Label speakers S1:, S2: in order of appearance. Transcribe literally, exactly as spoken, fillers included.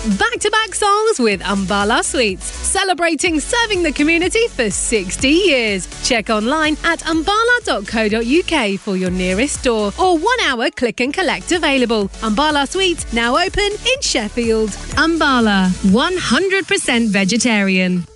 S1: Back-to-back songs with Ambala Sweets, celebrating serving the community for sixty years. Check online at ambala dot co dot uk for your nearest store or one hour click and collect available. Ambala Sweets now open in Sheffield. Ambala, one hundred percent vegetarian.